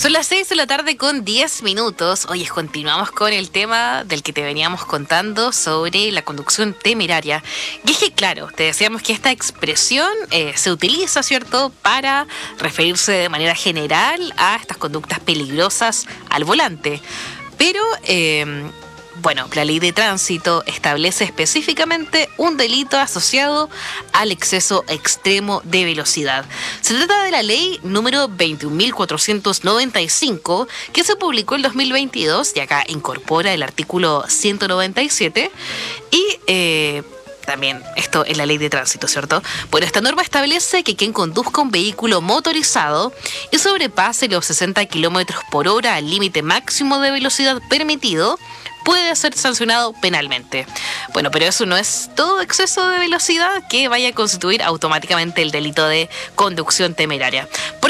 Son las 6 de la tarde con 10 minutos. Oye, continuamos con el tema del que te veníamos contando sobre la conducción temeraria. Y es que, claro, te decíamos que esta expresión se utiliza, ¿cierto?, para referirse de manera general a estas conductas peligrosas al volante. Pero, bueno, la ley de tránsito establece específicamente un delito asociado al exceso extremo de velocidad. Se trata de la ley número 21.495, que se publicó en 2022 y acá incorpora el artículo 197 y también esto es la ley de tránsito, ¿cierto? Bueno, esta norma establece que quien conduzca un vehículo motorizado y sobrepase los 60 kilómetros por hora al límite máximo de velocidad permitido puede ser sancionado penalmente. Bueno, pero eso no es todo exceso de velocidad que vaya a constituir automáticamente el delito de conducción temeraria.